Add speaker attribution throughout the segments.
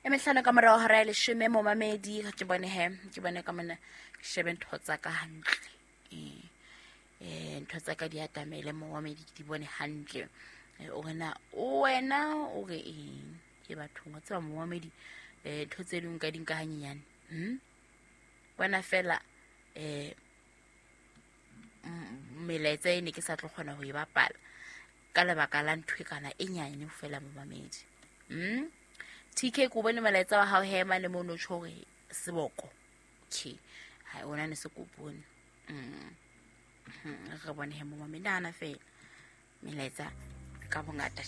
Speaker 1: Emehlano ka morao hara le sheme mo mamedi ke bone ka mona shebe ntho tsa ka hantle ntho tsa ka di atamele mo mamedi ke di bone hantle wena o re ke bathong tsa mo mamedi ntho tse ding ka dinka hanyenyane bona fela melaetsa ene ke sa tlo kgona ho e bapala ka lebaka la ntho kana e nyane ho fela mo mamedi TK ko bone melaetsa wa hao hema le mono tshore seboko okay ha ona ne se kopone re bone he mo mamedana fela melaetsa ka bongata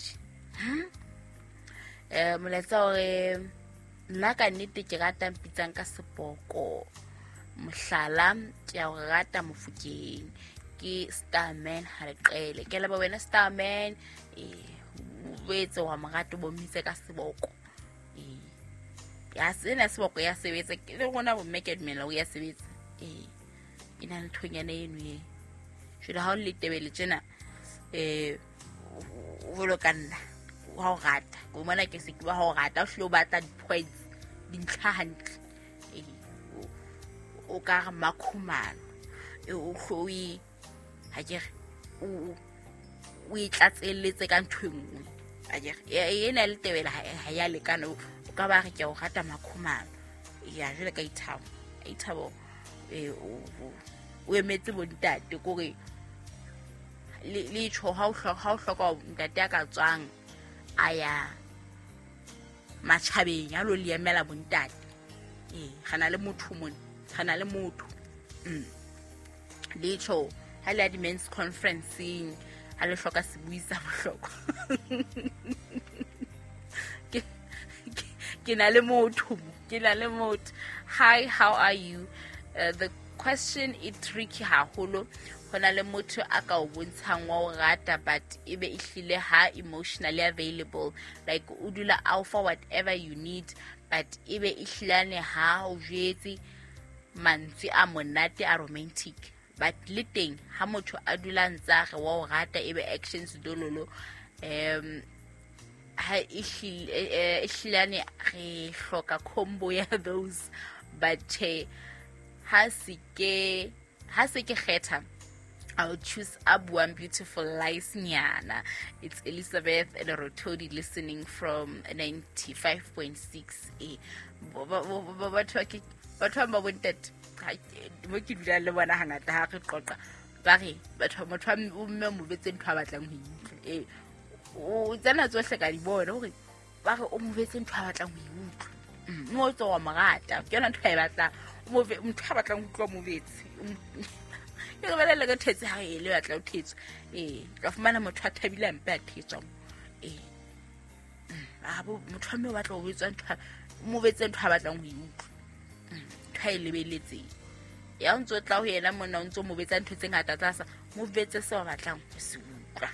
Speaker 1: molaetsa ore nna ka nnete ke rata mpitsang ka sepoko mohlala ke a rata Mofokeng ke Starman ha re qele ke leba wena Starman wetse wa marato bo mmitse ka seboko ya sena seboko ya sebetsa ke le gona bo make dumela o ya sebetsa ina le thonyana eno e jwale ha o le tebele tjena o lo kanna wa o rata o mona ke se ke ba ho rata o hlo batla di-points dintlha hantle o ka makhumalo o hloyi ha ke o itlatselletse ka nthwengwe a ke ena le tebela ha ya lekana o ka ba re ke o rata makhumalo ya jele ka ithabo o emetse bontate gore le tsho ha o hloka ntate ya ka tswang aya machabeng ya lo le emela bontate gana le motho mone gana le motho le tsho ha le di men's conferencing ha le hloka se buisa bohloko ke na le motho hi, how are you? The question is tricky haholo hona le motho a ka o bontshang wa o rata but ebe ihlile ha emotionally available like o dula alpha whatever you need but ebe ihlane ha o jetse mantsi a monate a romantic but le teng ha motho a dula ntsa re wa o rata ebe actions dololo ha ihlane re hloka combo ya those but ha se ke kgetha I'll choose Abuan Beautiful Lies Nyana. It's Elizabeth and Rotodi listening from 95.6 batho ba bontate mo ke dula le bona hangata ha re qoqa ba re batho motho o mme mo betse ntho a batlang ho itla o tsena tsohle ka di bona hore ba re o mo betse ntho a batlang ho itla mo tso wa magata ke yona ntho a batla motho a batlang ho utlwa mo betse ke re bele le thetse ha ele batla o thetse ka fumana motho a thabile mpe a thetswa abo motho a me batla o betswa ntho mo betse ntho a batlang ho itla ha ile beletse ya ntso tla ho yena mona o ntso mo betsa ntho tse ngata tlasa mo betse se wa batlang ho se utlwa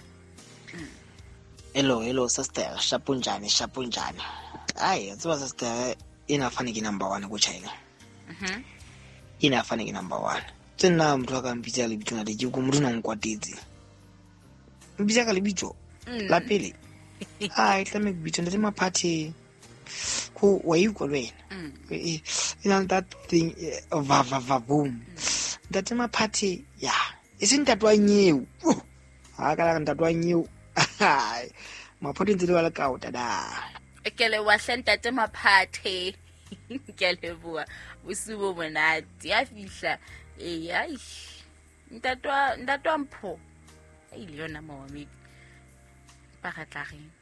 Speaker 2: hello sister shapunjani ai tsaba sister ina fane ke number 1 go China ina fane ke number 1 tsena motho a ka mpitsa le bitso na de ke go motho na nkwatetse mpitsa ka le bitso la pele ai tla me bitso nda ma party ko wa you go wena in that thing boom that my party isn't that one you ha ka la ntatwa nyu maphoto ntse le ba le ka ota da
Speaker 1: ekele wa sentate maphathe kele bua busubo monate ya fihla ai ntatwa mpho ile yona mawami ba gatlageng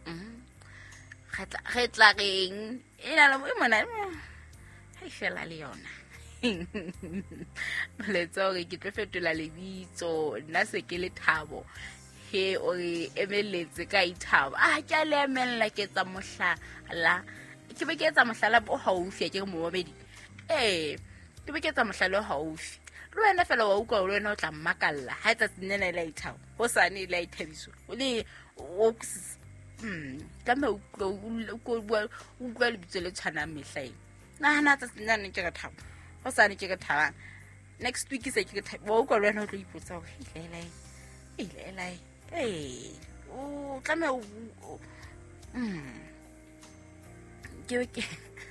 Speaker 1: gatlageng ina la mona ha fela le yona letso re ke tlo fetola lebitso nna se ke le Thabo he o emeletse ka ithabo ke a le emella ke tsa mohlala ke be ke tsa mohlala bo haufi ke mo mabedi ke be ke tsa mohlala haufi le wena fela wa utlwa le wena o tla mmakalla ha etsa tsinena ile ithabo ho sane ile ithabiso o le ka me o bua lebitso le tshwana mehlaeng nahana tsa tsinana ke ga Thabo ho sane ke ga Thaba next week se ke Thabo wa utlwa le wena o tlo ipotsa ho ile o tla me ke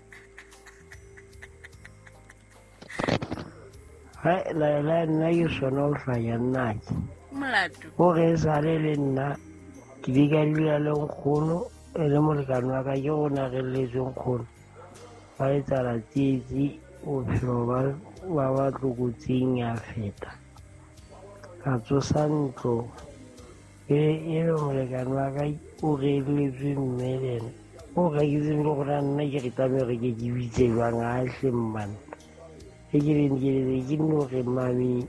Speaker 3: la nna ke sona o hlanya nnake
Speaker 1: molato
Speaker 3: o re sale le nna ke di ka dula le nkgono e le molekane wa ka ke go nagelletse nkgono ba etsala tsietsi bophelo ba tlokotsing ya feta ka tsosa ntlo e be molekane wa ka o reelletswe mme lena o ga ke tsebe le gona nna ke re tlamere ke bitse jwang a hle mmane e ke beng ke no re mami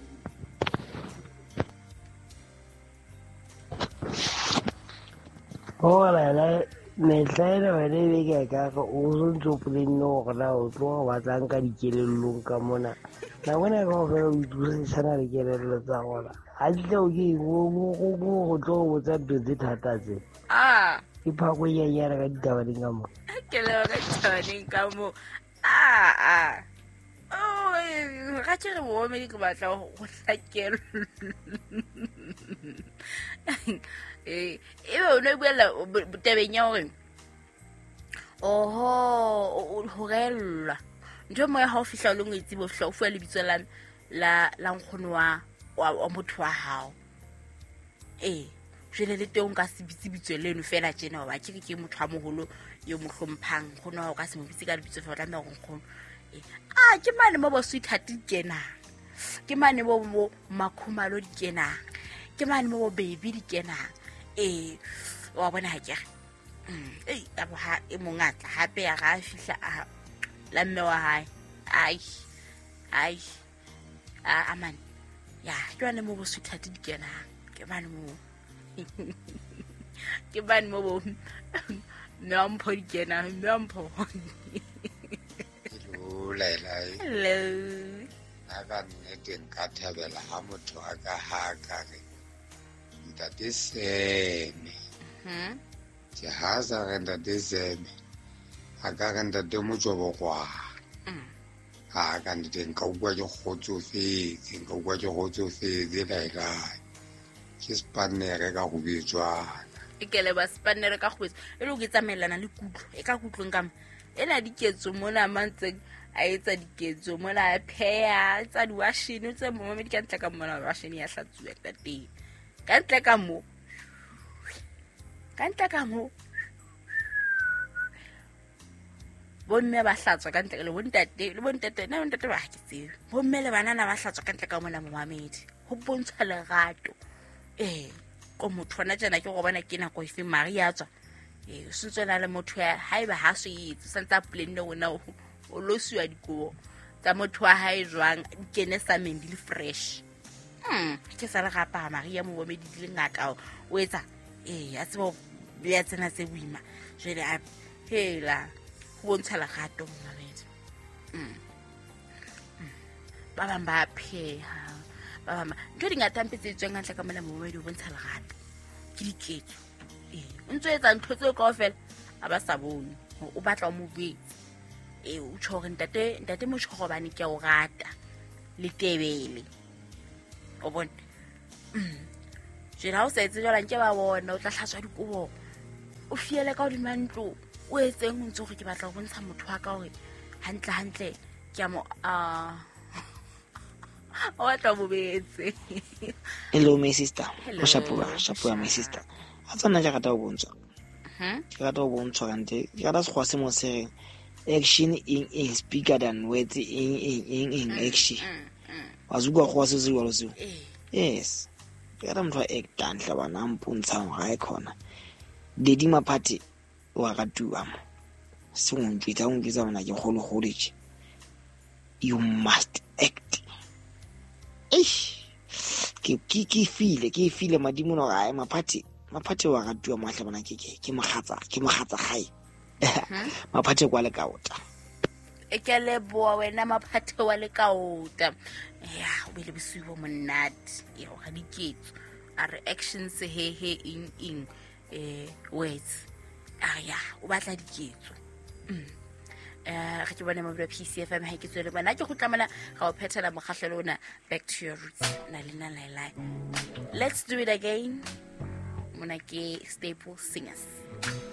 Speaker 3: la mehla ena wena e be ke ka ga o sontse o polenne gore na o tloga ba tlang ka dikelellong ka mona na bona ka go fela o itusetšhana le kelello tsa gona ga tle o ke go tlo go botsa dilo tse thata tse ke phako e yanyana ka ditabaneng ka mo
Speaker 1: kelelo ka ditabaneng ka mo ga ke re boomedi ke batla go hlakelo ebe o no buela tabeng ya gore oho ho relwa ntho mo ya ha o fihla le ngwetsi bo fihla o fua lebitso la nkgono wa motho wa hao jwele le teng ka se bitse leno fela tjena ba ke motho wa moholo yo mo hlomphang nkgono wa ka se mo bitse ka lebitso fela tla go nkgono ke mane mo bo sweetheart dikena ke mane mo makhumalo dikena ke mane mo baby dikena wa bona ke a bo ha e mongatla hape ya ga fihla la mme wa hae aman ya ke mane mo bo sweetheart dikena ke mane mo ke mane mo bo meampho dikena meampho hello
Speaker 4: aka nnete nka thabela ha motho a ka ha ka re ntate Seme ke ha sa re ntate Seme a ka re ntate Motjobokwa ha ka nnete nka utlwa ke kgotsofetse laelae ke spanere ka go betswana
Speaker 1: e kele ba spanere ka go betsa e le go tsamaelana le kutlo e ka kutlong ka ena diketso mona mantseng a etsa diketso mona a pheya tsa di-washene tse momedi ka ntle ka mona washene ya hlatsuwa ka teng ka ntle ka mo bomme ba hlatswa ka ntle le bontate ba ke tsebe bomme le banana ba hlatswa ka ntle ka mona momamedi ho bontsha lerato ko motho ona jana ke go bona ke nako efe Maria tswa o sentse na le motho ya haeba ha se itse santsa plane ona o lo siwa dikobo tsa motho wa hae jwang dikene sa mendi le fresh ke sa le gapa Maria mo bomedi di le ngaka o etsa a tsebo ya tsena tse buima jele a hela go bontsha lerato momamedi ba bang ba pheha ba bang ntho di ngata mpe tse tsweng gantle ka mona momedi o bontsha lerato ke diketso o ntse etsa ntho tse kaofela a ba sa bone o batla o mo betse o tsho re ntate Motjhobane ke o rata le tebele o bona jena o sa etse jwala nke ba bona o tla hlatswa dikobo o fiele ka hodima ntlo o etseng o ntse gore ke batla go bontsha motho wa ka gore hantle ke a mo o batla mo betse
Speaker 2: hello my sister o shapua my sister a tsana ja rata o bontsha ke rata o bontsha kante ke rata se go se mo se action in speaker than words in action wazuka go se se walo se yes ke rata motho a act antle bana mpuntsha ga e khona dedi maphathi wa ratuwa mo se go ntwitsa bona ke golo tshi you must act ke file madimo no ga maphathi wa ratuwa mo hle bona ke mogatsa gae maphathi kwa le kaota
Speaker 1: e ke le boa wena maphathi wa le kaota ya o be le bosibo monate e go ga diketso a reactions he in words ya o batla diketso ke bona mo bla PCFM ha ke tswele bana ke go tlamana ga o phethela mogahlelo ona back to your roots na lena la let's do it again mona ke Staple Singers.